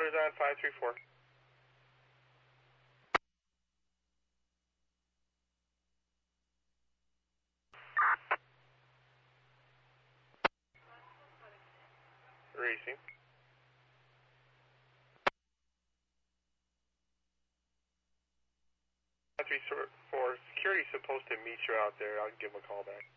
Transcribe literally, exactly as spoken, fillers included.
Clears on five three four. Racing. five three four, security's supposed to meet you out there. I'll give him a call back.